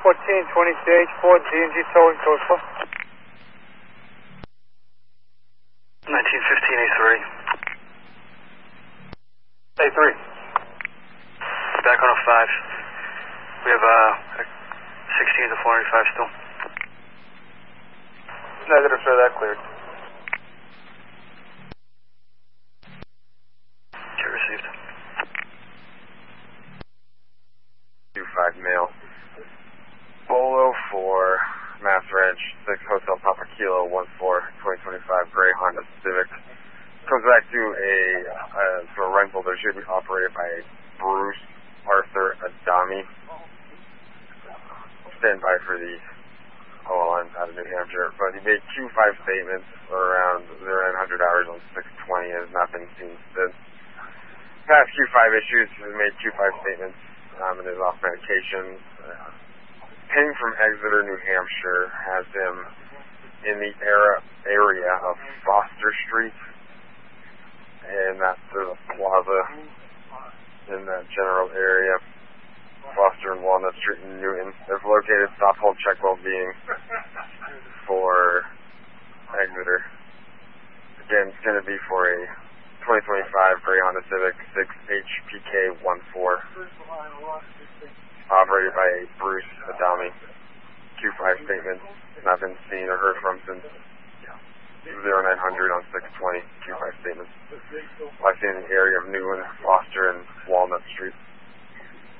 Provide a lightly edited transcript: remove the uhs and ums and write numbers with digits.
1420CH4 G&G towing coastal. 1915 A3. A3. Back on a 5. We have 16 to 495 still. Negative, sir, that cleared. Okay, received. 25 male. Bolo for Mass Ranch, 6 Hotel Papa Kilo, 14-2025 gray Honda Civic. Comes back to a rental that should be operated by Bruce Arthur Adami. Stand by for the OLN out of New Hampshire. But he made Q5 statements around 900 hours on 620 and has not been seen since. Past Q5 issues, he made Q5 statements and is off medication. Ping from Exeter, New Hampshire has him in the area of Foster Street, and that's the plaza in that general area. Foster and Walnut Street in Newton. They've located stop, hold, check well-being for Exeter. Again, it's going to be for a 2025 gray Honda Civic 6 HPK14, operated by Bruce Adami. Q5 statement, not been seen or heard from since 0900 on 620. Q5 statements. I've seen in the area of Newton, Foster, and Walnut Street.